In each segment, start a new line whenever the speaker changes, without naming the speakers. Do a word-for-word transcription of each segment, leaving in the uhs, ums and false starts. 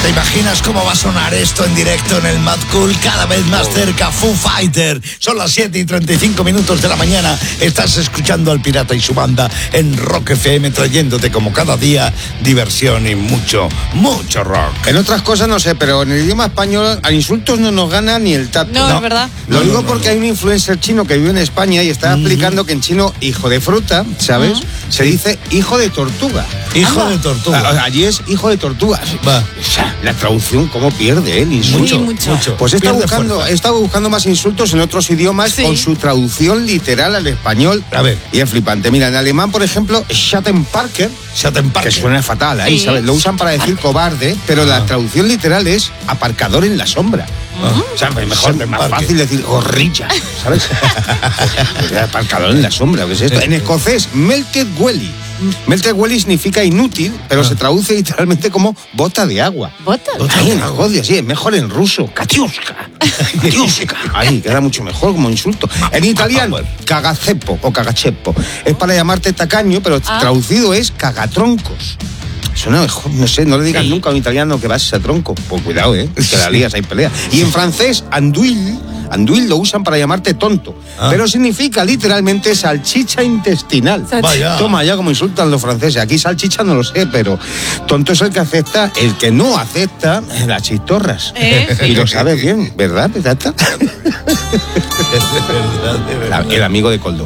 ¿Te imaginas cómo va a sonar esto en directo en el Mad Cool? Cada vez más cerca, Foo Fighter. Son las siete y treinta y cinco minutos de la mañana. Estás escuchando al Pirata y su banda en Rock F M, trayéndote como cada día diversión y mucho, mucho rock.
En otras cosas no sé, pero en el idioma español a insultos no nos gana ni el tacto.
No, no. Es verdad.
Lo
No,
digo
no, no,
porque
no.
hay un influencer chino que vive en España y está uh-huh. explicando que en chino hijo de fruta, ¿sabes? Uh-huh. Se dice hijo de tortuga.
Hijo Anda. de tortuga.
Allí es hijo de tortuga.
Va.
La traducción, ¿cómo pierde el insulto?
Mucho, mucho.
mucho.
Pues he estado, buscando,
fuerza.
he estado buscando más insultos en otros idiomas
Sí.
con su traducción literal al español.
A ver.
Y es flipante. Mira, en alemán, por ejemplo, Schattenparker,
Schattenparker.
que suena fatal ahí,
Sí.
¿sabes? Lo usan para decir cobarde, pero
Ah.
la traducción literal es aparcador en la sombra.
Ah.
O sea, mejor, es más
Schattenparker.
fácil decir gorrilla, ¿sabes? Aparcador en la sombra, ¿qué es esto? En escocés, melted welly. Melted welly significa inútil, pero
Ah.
se traduce literalmente como bota de agua.
¿Bota?
Bota
Ay,
de
en
agua.
joder, sí, es mejor en ruso. Katiuska. Katiuska. Ay, queda mucho mejor como insulto. En italiano, cagaceppo o cagachepo. Es para llamarte tacaño, pero
Ah.
traducido es cagatroncos. Suena mejor, no sé, no le digas nunca a un italiano que vas a tronco. Pues cuidado, ¿eh? Que la lías, hay pelea. Y en francés, anduil, anduil lo usan para llamarte tonto.
Ah.
Pero significa literalmente salchicha intestinal.
Vaya.
Toma ya como insultan los franceses. Aquí salchicha no lo sé, pero tonto es el que acepta, el que no acepta las chistorras.
¿Eh?
Y lo sabes bien, ¿verdad, Pirata?
De verdad, de verdad.
El amigo de Coldo.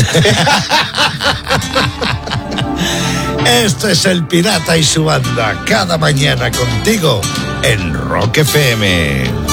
Esto es el Pirata y su banda, cada mañana contigo en Rock F M.